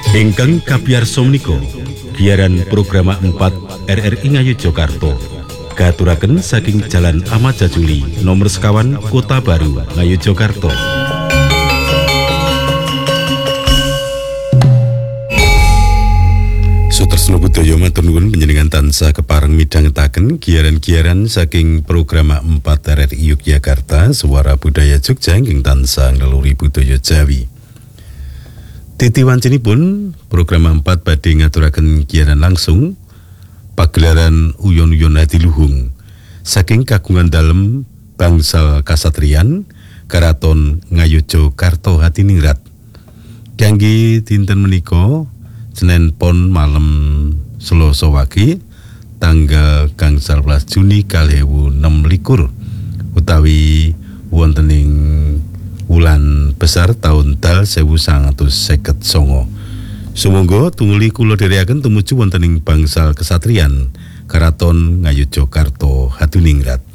Ingkang kabiyarsa menika giaran program 4 RRI Ngayogyakarta katuraken saking Jalan Ahmad Jajuli nomor sekawan Kota Baru Ngayogyakarta. Sutresna budaya matur nuwun panjenengan tansah kepareng midhangetaken giaran-giaran saking program 4 RRI Yogyakarta Suara Budaya Jogja ingkang tansah ngeluri budaya Jawi. Titi wancinipun program 4 badhe ngaturaken giaran langsung pagelaran uyon-uyon adiluhung saking kagungan dalem bangsal kasatriyan Karaton Ngayogyakarta Hadiningrat. Kangge dinten menika Senin Pon malem Selasa wage tanggal 11 Juni 2026 utawi wontening wulan besar tahun Dal 1959. Sumangga tumuli kula dherekaken tumuju wonten ing bangsal kasatriyan Karaton Ngayogyakarta Hadiningrat.